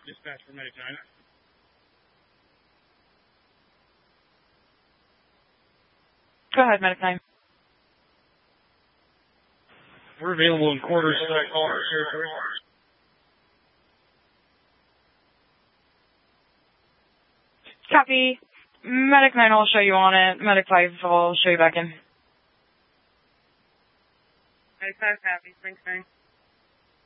Dispatch for Medic 9. Go ahead, Medic 9. We're available in quarters. Copy. Medic 9 will show you on it. Medic 5 will show you back in. Medic 5 copy. Thanks, 9.